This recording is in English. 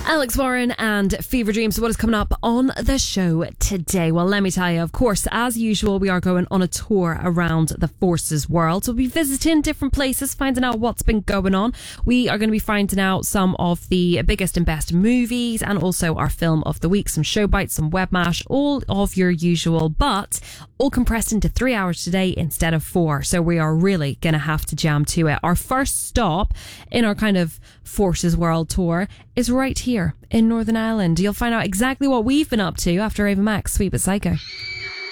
Alex Warren and Fever Dreams. What is coming up on the show today? Well, let me tell you, of course, as usual, we are going on a tour around the Forces world. So we'll be visiting different places, finding out what's been going on. We are going to be finding out some of the biggest and best movies and also our film of the week, some show bites, some web mash, all of your usual, but all compressed into 3 hours today instead of 4. So we are really going to have to jam to it. Our first stop in our kind of Forces world tour is right here in Northern Ireland. You'll find out exactly what we've been up to after Ava Max, Sweet But Psycho.